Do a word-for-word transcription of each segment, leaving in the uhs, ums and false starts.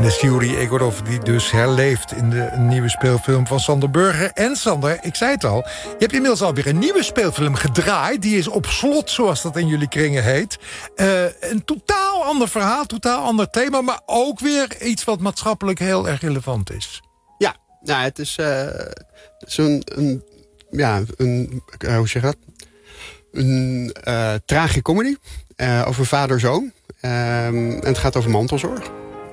En is Juri Egorov die dus herleeft in de nieuwe speelfilm van Sander Burger. En Sander, ik zei het al, je hebt inmiddels alweer een nieuwe speelfilm gedraaid. Die is op slot, zoals dat in jullie kringen heet. Uh, een totaal ander verhaal, totaal ander thema, maar ook weer iets wat maatschappelijk heel erg relevant is. Ja, nou, het is, uh, het is een, een, ja, een, uh, hoe zeg je dat? Een uh, tragicomedy uh, over vader-zoon. Um, en het gaat over mantelzorg.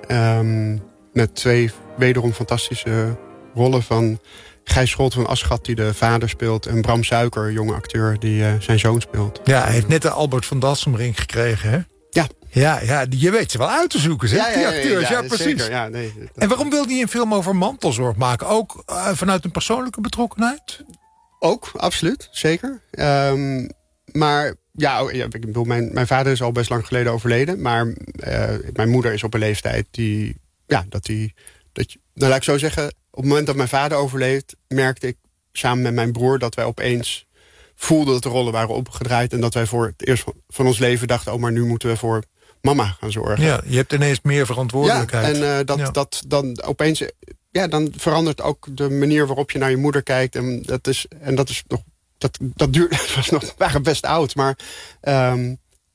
Um, met twee wederom fantastische rollen van Gijs Scholt van Aschat, die de vader speelt, en Bram Suiker, jonge acteur, die uh, zijn zoon speelt. Ja, hij heeft net de Albert van Dalsemring gekregen, hè? Ja. Ja, ja, je weet ze wel uit te zoeken, zeg, ja, ja, die acteurs. Ja, ja, ja, ja precies. Zeker, ja, nee, dat... En waarom wil hij een film over mantelzorg maken? Ook uh, vanuit een persoonlijke betrokkenheid? Ook, absoluut, zeker. Um, maar ja, ja, ik bedoel, mijn, mijn vader is al best lang geleden overleden. Maar uh, mijn moeder is op een leeftijd die, ja, dat die, dat je, nou laat ik zo zeggen, op het moment dat mijn vader overleed, merkte ik samen met mijn broer dat wij opeens voelden dat de rollen waren opgedraaid. En dat wij voor het eerst van ons leven dachten, oh, maar nu moeten we voor mama gaan zorgen. Ja, je hebt ineens meer verantwoordelijkheid. Ja, en uh, dat, ja. dat dan opeens, ja, dan verandert ook de manier waarop je naar je moeder kijkt. En dat is, en dat is nog, dat, dat duurt, dat was nog, waren best oud. Maar um,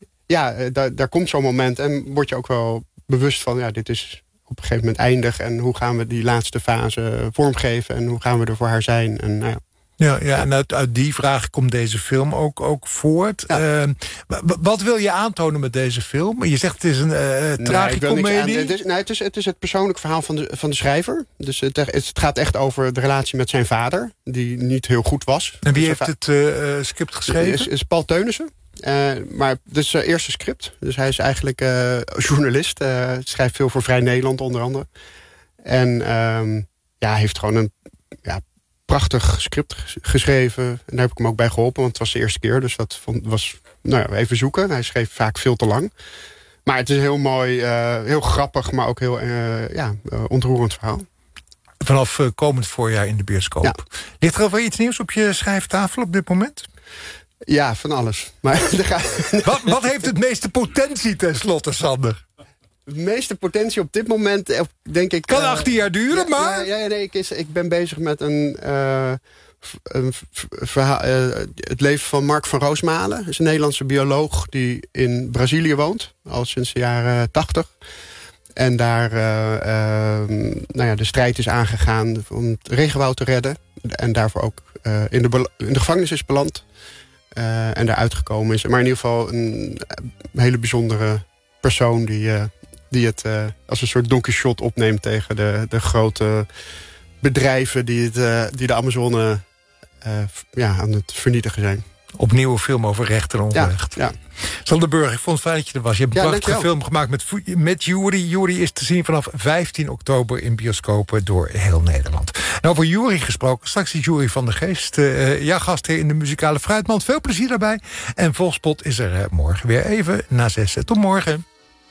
ja, daar, daar komt zo'n moment en word je ook wel bewust van, ja, dit is op een gegeven moment eindig. En hoe gaan we die laatste fase vormgeven en hoe gaan we er voor haar zijn? En nou ja. Ja, ja, en uit, uit die vraag komt deze film ook, ook voort. Ja. Uh, wat wil je aantonen met deze film? Je zegt het is een uh, tragicomedie. Het is, nee, het, is, het is het persoonlijk verhaal van de, van de schrijver. Dus het, het gaat echt over de relatie met zijn vader, die niet heel goed was. En wie heeft het uh, script geschreven? Is, is Paul Teunissen. Uh, maar dit is zijn eerste script. Dus hij is eigenlijk uh, journalist. Uh, schrijft veel voor Vrij Nederland onder andere. En um, ja, hij heeft gewoon een ja, prachtig script geschreven. En daar heb ik hem ook bij geholpen, want het was de eerste keer. Dus dat was, nou ja, even zoeken. Hij schreef vaak veel te lang. Maar het is heel mooi, uh, heel grappig, maar ook heel uh, ja, uh, ontroerend verhaal. Vanaf uh, komend voorjaar in de bioscoop. Ja. Ligt er al wel iets nieuws op je schrijftafel op dit moment? Ja, van alles. Maar wat, wat heeft het meeste potentie tenslotte, Sander? De meeste potentie op dit moment, denk ik... Kan achttien jaar duren, ja, maar... Ja, ja, nee, ik, is, ik ben bezig met een, uh, een verhaal... Uh, het leven van Mark van Roosmalen. Dat is een Nederlandse bioloog die in Brazilië woont. Al sinds de jaren tachtig. En daar uh, uh, nou ja, de strijd is aangegaan om het regenwoud te redden. En daarvoor ook uh, in, de in de gevangenis is beland. Uh, en daaruit gekomen is. Maar in ieder geval een, een hele bijzondere persoon die... Uh, die het uh, als een soort Don Quixote opneemt tegen de, de grote bedrijven die, het, uh, die de Amazone uh, ja, aan het vernietigen zijn. Opnieuw een film over recht en onrecht. Ja, ja. Sander Burger, ik vond het fijn dat je er was. Je hebt een ja, prachtige film gemaakt met, met Juri. Juri is te zien vanaf vijftien oktober in bioscopen door heel Nederland. En over Juri gesproken, straks is Juri van der Geest. Uh, ja, gastheer in de muzikale Fruitmand. Veel plezier daarbij. En Volkspot is er uh, morgen weer even na zes. Tot morgen.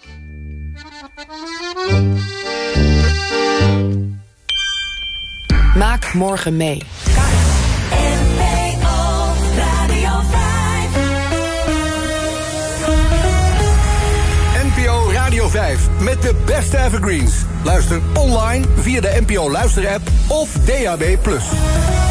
Maak morgen mee. N P O Radio vijf. N P O Radio vijf met de beste evergreens. Luister online via de N P O Luister-app of D A B plus.